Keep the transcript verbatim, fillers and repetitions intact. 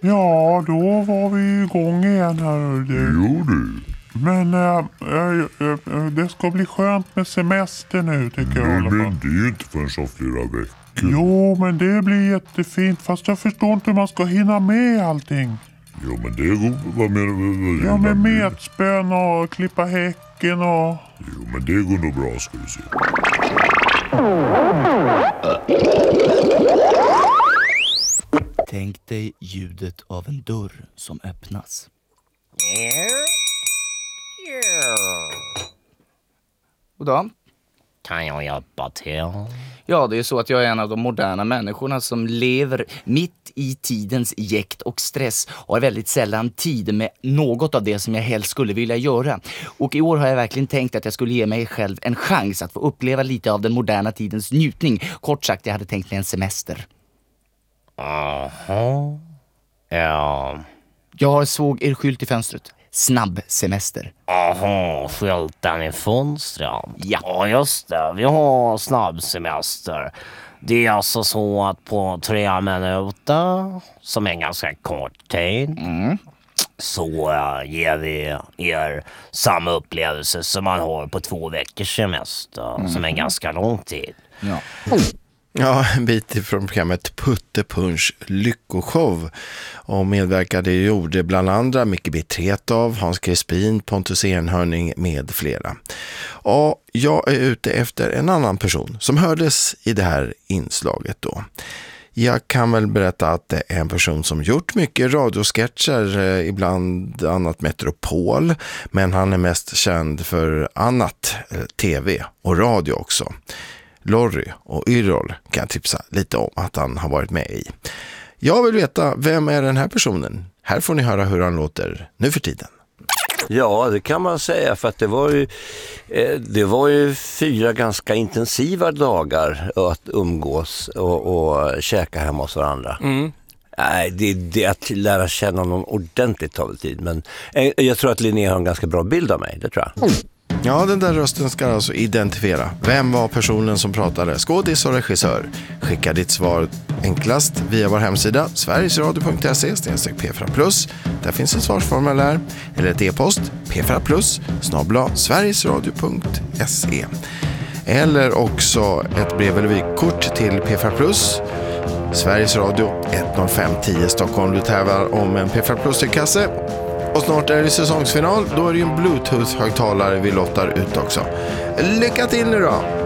Ja, då var vi igång igen här. Jo du. Men äh, äh, äh, det ska bli skönt med semester nu tycker jag. Men, men det är ju inte förrän så flera veckor. Jo, men det blir jättefint. Fast jag förstår inte hur man ska hinna med allting. Jo, men det är god. Vad menar du? Ja, med metspön och klippa häcken och... Jo, men det går nog bra ska du se. Tänk dig ljudet av en dörr som öppnas. Goddag. Kan jag hjälpa till? Ja, det är så att jag är en av de moderna människorna som lever mitt i tidens jäkt och stress och har väldigt sällan tid med något av det som jag helst skulle vilja göra. Och i år har jag verkligen tänkt att jag skulle ge mig själv en chans att få uppleva lite av den moderna tidens njutning. Kort sagt, jag hade tänkt mig en semester. Aha. Ja. Jag såg er skylt i fönstret. Snabb semester. Aha, skylten i fönstret. Ja. Ja, just det. Vi har snabb semester. Det är alltså så att på tre minuter, som är en ganska kort tid, Mm. så uh, ger vi er samma upplevelse som man har på två veckors semester, mm. som är en ganska lång tid. Ja. Ja, en bit ifrån programmet Puttepunch Lyckoshow. Och medverkade gjorde bland andra Micke B. Tretow, Hans Crispin, Pontus Enhörning med flera. Och jag är ute efter en annan person som hördes i det här inslaget då. Jag kan väl berätta att det är en person som gjort mycket radiosketcher, eh, ibland annat Metropol, men han är mest känd för annat, eh, tv och radio också. Lorry och Yrrol kan jag tipsa lite om att han har varit med i. Jag vill veta, vem är den här personen? Här får ni höra hur han låter nu för tiden. Ja, det kan man säga, för att det var ju, eh, det var ju fyra ganska intensiva dagar att umgås och, och käka hemma hos varandra. Mm. Nej, det, det att lära känna någon ordentligt tar väl tid, men eh, jag tror att Linnea har en ganska bra bild av mig, det tror jag. Mm. Ja, den där rösten ska alltså identifiera. Vem var personen som pratade? Skådis och regissör. Skicka ditt svar enklast via vår hemsida sverigesradio punkt se slash p fyra plus. Där finns ett svarsformulär eller ett e-post p fyra plus snabel-a sverigesradio punkt se. Eller också ett brev eller vykort till P fyra plus. Sveriges Radio ett noll fem tio Stockholm. Du tävlar om en P fyra plus-kasse. Och snart är det säsongsfinal. Då är det ju en Bluetooth-högtalare vi lottar ut också. Lycka till nu då!